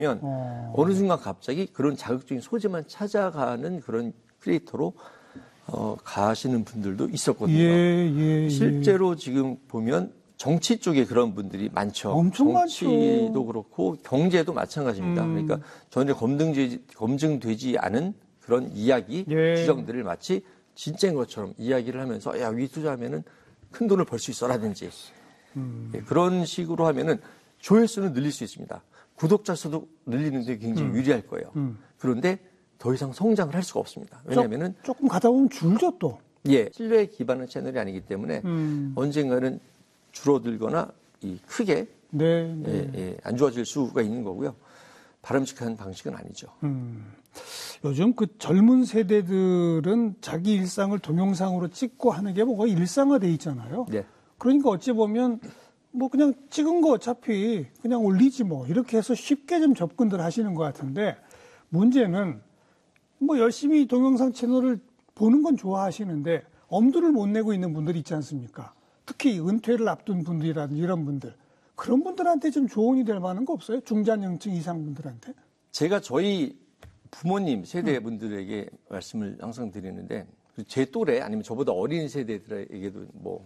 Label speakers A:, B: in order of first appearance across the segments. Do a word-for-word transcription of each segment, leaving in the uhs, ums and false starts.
A: 어. 어느 순간 갑자기 그런 자극적인 소재만 찾아가는 그런 크리에이터로 어, 가시는 분들도 있었거든요.
B: 예, 예,
A: 실제로 예. 지금 보면 정치 쪽에 그런 분들이 많죠.
B: 엄청
A: 정치도
B: 많죠.
A: 그렇고 경제도 마찬가지입니다. 음. 그러니까 전혀 검증되지, 검증되지 않은 그런 이야기, 예. 주장들을 마치 진짜인 것처럼 이야기를 하면서 야, 위 투자하면은 큰 돈을 벌 수 있어라든지 음. 예, 그런 식으로 하면은 조회수는 늘릴 수 있습니다. 구독자 수도 늘리는 데 굉장히 음. 유리할 거예요. 음. 그런데 더 이상 성장을 할 수가 없습니다. 왜냐하면은
B: 조금 가다 보면 줄죠 또.
A: 예, 신뢰에 기반한 채널이 아니기 때문에 음. 언젠가는 줄어들거나 이 크게
B: 네, 네.
A: 예, 예, 안 좋아질 수가 있는 거고요. 바람직한 방식은 아니죠.
B: 음. 요즘 그 젊은 세대들은 자기 일상을 동영상으로 찍고 하는 게 뭐가 일상화돼 있잖아요.
A: 네.
B: 그러니까 어찌 보면 뭐 그냥 찍은 거 어차피 그냥 올리지 뭐 이렇게 해서 쉽게 좀 접근들 하시는 것 같은데 문제는 뭐 열심히 동영상 채널을 보는 건 좋아하시는데 엄두를 못 내고 있는 분들이 있지 않습니까? 특히 은퇴를 앞둔 분들이라든지 이런 분들. 그런 분들한테 좀 조언이 될 만한 거 없어요? 중장년층 이상 분들한테?
A: 제가 저희 부모님 세대 분들에게 음. 말씀을 항상 드리는데 제 또래 아니면 저보다 어린 세대들에게도 뭐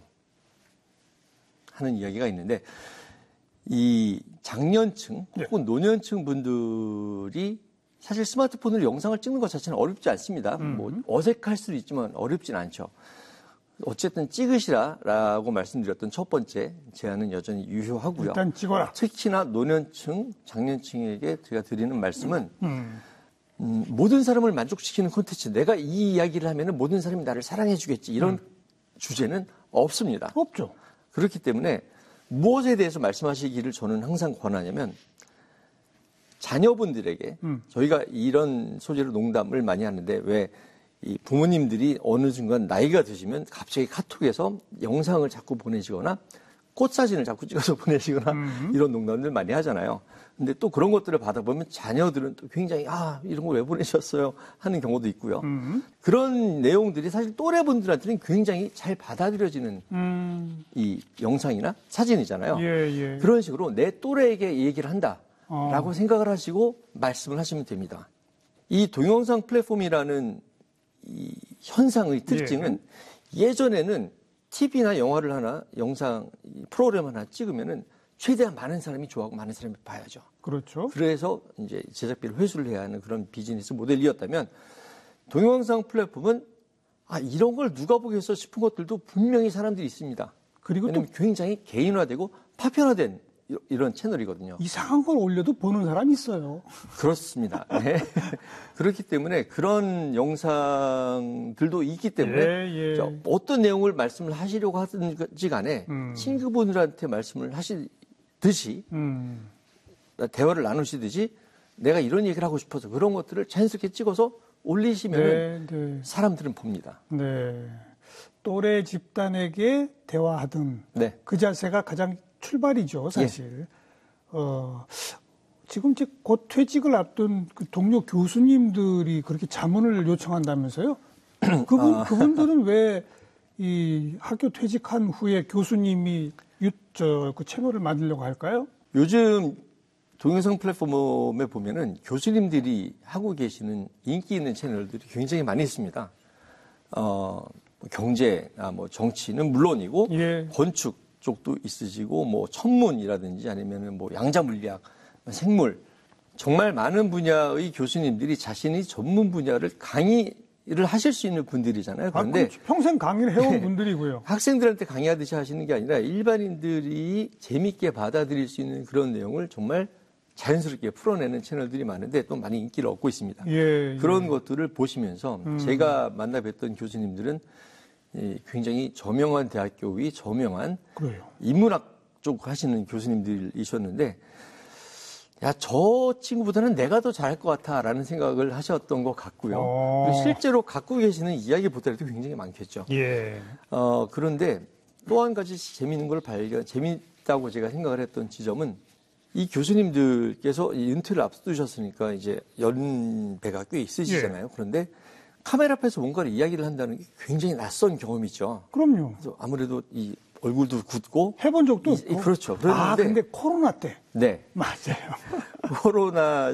A: 하는 이야기가 있는데 이 장년층 혹은 네. 노년층 분들이 사실 스마트폰으로 영상을 찍는 것 자체는 어렵지 않습니다. 음. 뭐 어색할 수도 있지만 어렵진 않죠. 어쨌든 찍으시라라고 말씀드렸던 첫 번째 제안은 여전히 유효하고요.
B: 일단 찍어라.
A: 특히나 노년층, 장년층에게 제가 드리는 말씀은 음. 음, 모든 사람을 만족시키는 콘텐츠, 내가 이 이야기를 하면 모든 사람이 나를 사랑해 주겠지 이런 음. 주제는 없습니다.
B: 없죠.
A: 그렇기 때문에 무엇에 대해서 말씀하시기를 저는 항상 권하냐면 자녀분들에게 음. 저희가 이런 소재로 농담을 많이 하는데 왜 이 부모님들이 어느 순간 나이가 드시면 갑자기 카톡에서 영상을 자꾸 보내시거나 꽃사진을 자꾸 찍어서 보내시거나 음. 이런 농담들 많이 하잖아요. 근데 또 그런 것들을 받아보면 자녀들은 또 굉장히 아 이런 거 왜 보내셨어요 하는 경우도 있고요. 음. 그런 내용들이 사실 또래분들한테는 굉장히 잘 받아들여지는 음. 이 영상이나 사진이잖아요.
B: 예, 예.
A: 그런 식으로 내 또래에게 얘기를 한다라고
B: 어.
A: 생각을 하시고 말씀을 하시면 됩니다. 이 동영상 플랫폼이라는 이 현상의 특징은 예. 예전에는 티비나 영화를 하나, 영상 프로그램 하나 찍으면은 최대한 많은 사람이 좋아하고 많은 사람이 봐야죠.
B: 그렇죠.
A: 그래서 이제 제작비를 회수를 해야 하는 그런 비즈니스 모델이었다면 동영상 플랫폼은 아, 이런 걸 누가 보겠어 싶은 것들도 분명히 사람들이 있습니다.
B: 그리고 또
A: 굉장히 개인화되고 파편화된 이런 채널이거든요.
B: 이상한 걸 올려도 보는 사람이 있어요.
A: 그렇습니다. 네. 그렇기 때문에 그런 영상들도 있기 때문에
B: 예, 예.
A: 어떤 내용을 말씀을 하시려고 하든지 간에 음. 친구분들한테 말씀을 하시듯이 음. 대화를 나누시듯이 내가 이런 얘기를 하고 싶어서 그런 것들을 자연스럽게 찍어서 올리시면
B: 네, 네.
A: 사람들은 봅니다.
B: 네. 또래 집단에게 대화하든
A: 네.
B: 그 자세가 가장 출발이죠, 사실. 예. 어, 지금 이제 곧 퇴직을 앞둔 그 동료 교수님들이 그렇게 자문을 요청한다면서요? 그분, 아. 그분들은 왜 이 학교 퇴직한 후에 교수님이 유, 저, 그 채널을 만들려고 할까요?
A: 요즘 동영상 플랫폼에 보면은 교수님들이 하고 계시는 인기 있는 채널들이 굉장히 많이 있습니다. 어, 경제나 뭐 정치는 물론이고,
B: 예.
A: 건축, 쪽도 있으시고 뭐 천문이라든지 아니면은 뭐 양자물리학, 생물 정말 많은 분야의 교수님들이 자신이 전문 분야를 강의를 하실 수 있는 분들이잖아요. 그런데
B: 아, 평생 강의를 해온 네, 분들이고요.
A: 학생들한테 강의하듯이 하시는 게 아니라 일반인들이 재미있게 받아들일 수 있는 그런 내용을 정말 자연스럽게 풀어내는 채널들이 많은데 또 많이 인기를 얻고 있습니다.
B: 예,
A: 그런
B: 예.
A: 것들을 보시면서 음. 제가 만나 뵀던 교수님들은 굉장히 저명한 대학교의 저명한
B: 그래요.
A: 인문학 쪽 하시는 교수님들이셨는데 야, 저 친구보다는 내가 더 잘할 것 같아라는 생각을 하셨던 것 같고요.
B: 어.
A: 실제로 갖고 계시는 이야기보다도 굉장히 많겠죠.
B: 예.
A: 어, 그런데 또 한 가지 재미있는 걸 발견, 재미있다고 제가 생각을 했던 지점은 이 교수님들께서 은퇴를 앞두셨으니까 이제 연배가 꽤 있으시잖아요.
B: 예.
A: 그런데 카메라 앞에서 뭔가를 이야기를 한다는 게 굉장히 낯선 경험이죠.
B: 그럼요.
A: 그래서 아무래도 이 얼굴도 굳고
B: 해본 적도
A: 이,
B: 없고.
A: 그렇죠.
B: 아, 근데 코로나 때.
A: 네.
B: 맞아요.
A: 코로나